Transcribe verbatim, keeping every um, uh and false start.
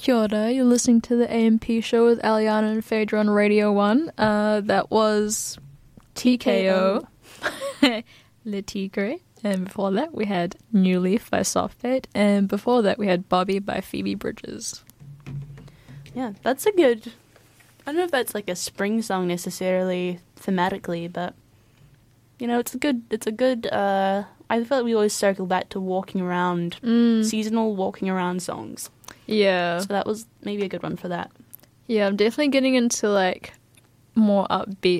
Kia ora, you're listening to the A M P show with Aliana and Phaedra on Radio one. Uh, that was T K O, Le Tigre, and before that we had New Leaf by Soft Fate, and before that we had Bobby by Phoebe Bridgers. Yeah, that's a good... I don't know if that's like a spring song necessarily thematically, but you know, it's a good, it's a good, uh, I feel like we always circle back to walking around, Mm. seasonal walking around songs. Yeah. So that was maybe a good one for that. Yeah, I'm definitely getting into like more upbeat